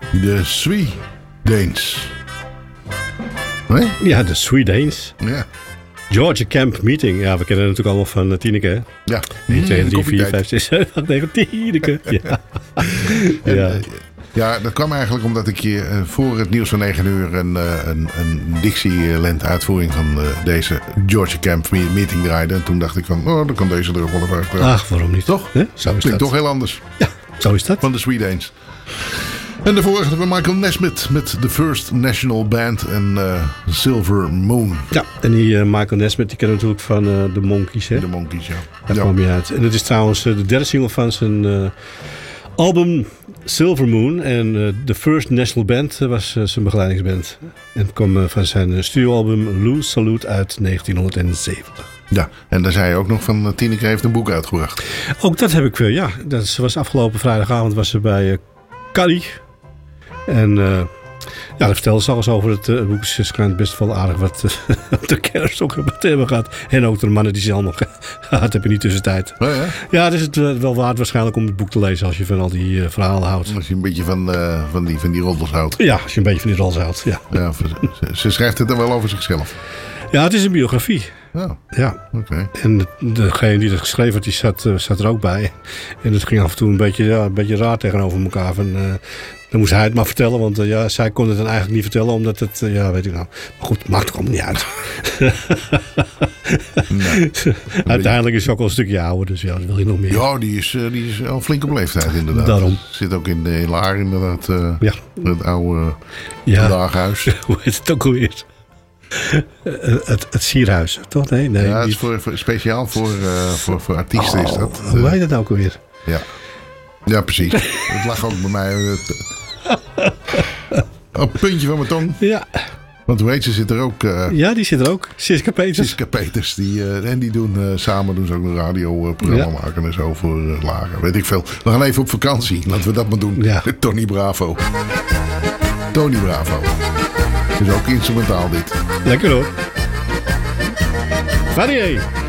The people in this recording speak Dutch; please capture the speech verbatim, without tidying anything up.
De Swedanes. Nee? Ja, de Swedanes. Ja. Georgia Camp Meeting. Ja, we kennen het natuurlijk allemaal van uh, Tineke. Hè? Ja. één, twee, Mm, drie, vier, vijf, zes, zeven, acht, negen, Tineke. Ja. En, Ja. uh, ja, dat kwam eigenlijk omdat ik je uh, voor het nieuws van negen uur een, uh, een, een Dixieland uitvoering van uh, deze Georgia Camp Meeting draaide. En toen dacht ik van, oh, dan kan deze er ook wel even uit. Ach, waarom niet? Toch? Hè? Zo is Klinkt dat. toch heel anders. Ja, zo is dat. Van de Swedanes. En daarvoor hadden we Michael Nesmith met The First National Band en uh, Silver Moon. Ja, en die uh, Michael Nesmith, die kennen we natuurlijk van uh, de Monkees, hè? De Monkees, ja. Daar ja. kwam hij uit. En het is trouwens uh, de derde single van zijn uh, album Silver Moon. En uh, The First National Band uh, was uh, zijn begeleidingsband. En het kwam uh, van zijn uh, studioalbum Lou Salute uit negentien zeventig. Ja, en daar zei je ook nog van, uh, Tineke heeft een boek uitgebracht. Ook dat heb ik, uh, ja. Dat is, was afgelopen vrijdagavond was ze bij uh, Carrie. En uh, ja, daar vertelde ze al eens over het uh, boek. Ze schijnt best wel aardig wat uh, de kerst ook te hebben gehad. En ook de mannen die ze allemaal gehad hebben in die tussentijd. Ja, ja. Ja, het is het uh, wel waard waarschijnlijk om het boek te lezen als je van al die uh, verhalen houdt. Als je een beetje van, uh, van, die, van die roddels houdt. Ja, als je een beetje van die rols houdt, ja. Ja, ze, ze schrijft het dan wel over zichzelf. Ja, het is een biografie. Oh, Ja. oké. Okay. En degene die het geschreven had, die zat, uh, zat er ook bij. En het ging af en toe een beetje, ja, een beetje raar tegenover elkaar. Van, uh, dan moest hij het maar vertellen, want uh, ja, zij kon het dan eigenlijk niet vertellen, omdat het, uh, ja, weet ik nou. Maar goed, maakt er allemaal niet uit. Nee. Uiteindelijk is ze ook al een stukje ouder, dus ja, dat wil je nog meer. Ja, die is, uh, die is al flink op leeftijd inderdaad. Daarom. Zit ook in de hele haar inderdaad. Uh, ja. Het oude uh, ja. daaghuis. Hoe heet het ook alweer? Uh, het, het sierhuis, toch? Nee, nee. Ja, het is niet. voor, voor, speciaal voor, uh, voor, voor artiesten oh, is dat. Hoe heet dat nou ook alweer? Ja, ja precies. Het lag ook bij mij uh, op het puntje van mijn tong. Ja. Want hoe heet ze zit er ook. Uh, ja, die zit er ook. Siska Peters. Siska Peters. Die, uh, en die doen uh, samen doen ze ook een radioprogramma uh, ja. maken en zo voor uh, lager. Weet ik veel. We gaan even op vakantie. Laten we dat maar doen. Ja. Tony Bravo. Tony Bravo. Het is ook instrumentaal dit. Lekker hoor. Vanier.